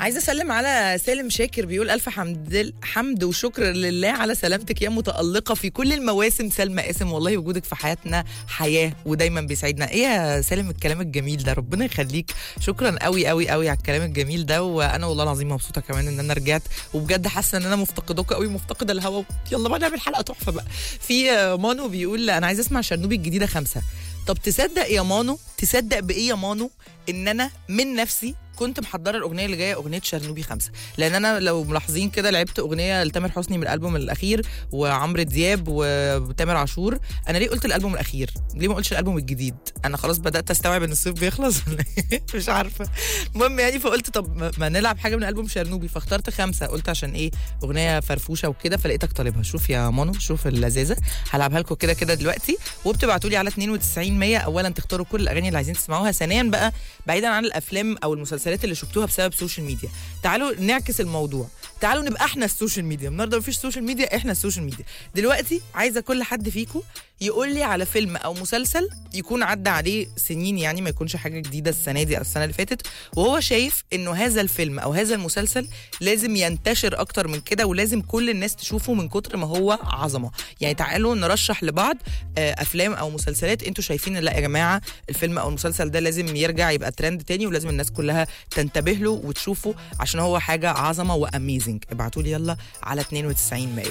عايزه اسلم على سالم شاكر، بيقول الف حمد وشكر لله على سلامتك يا متالقه في كل المواسم. سلمى قاسم، والله وجودك في حياتنا حياه ودايما بيسعدنا. ايه يا سالم الكلام الجميل ده، ربنا يخليك، شكرا قوي قوي قوي على الكلام الجميل ده. وانا والله العظيم مبسوطه كمان ان انا رجعت، وبجد حاسه ان انا مفتقداك قوي، مفتقده الهوا. يلا بقى نعمل حلقه تحفه بقى. في مانو بيقول انا عايزه اسمع شرنوبي الجديده 5. طب تصدق يا مانو، تصدق بايه يا مانو ان انا من نفسي كنت محضره الاغنيه اللي جايه اغنيه شرنوبي 5، لان انا لو ملاحظين كده لعبت اغنيه لتامر حسني من الالبوم الاخير وعمرو دياب وتامر عاشور. انا ليه قلت الالبوم الاخير؟ ليه ما قلتش الالبوم الجديد؟ انا خلاص بدات استوعب ان الصيف بيخلص مش عارفه. المهم يعني فقلت طب ما نلعب حاجه من البوم شرنوبي، فاخترت 5. قلت عشان ايه، اغنيه فرفوشه وكده، فلقيتك طالبها. شوف يا مانو، شوف اللذاذه، هلعبها لكم كده كده دلوقتي، وبتبعتوا لي على 92 100. اولا تختاروا كل الاغاني اللي عايزين تسمعوها، ثانيا بقى بعيدا عن الافلام او المسلسلات اللي شفتوها بسبب السوشيال ميديا، تعالوا نعكس الموضوع، تعالوا نبقى احنا السوشيال ميديا. النهارده مفيش سوشيال ميديا، احنا السوشيال ميديا. دلوقتي عايزه كل حد فيكم يقول لي على فيلم او مسلسل يكون عدى عليه سنين، يعني ما يكونش حاجه جديده السنه دي او السنه اللي فاتت، وهو شايف انه هذا الفيلم او هذا المسلسل لازم ينتشر اكتر من كده، ولازم كل الناس تشوفه من كتر ما هو عظمه. يعني تعالوا نرشح لبعض افلام او مسلسلات انتوا شايفين لا يا جماعه الفيلم او المسلسل ده لازم يرجع يبقى ترند تاني، ولازم الناس كلها تنتبه له وتشوفه عشان هو حاجه عظمه واميزنج. ابعتوا لي يلا على 92 100.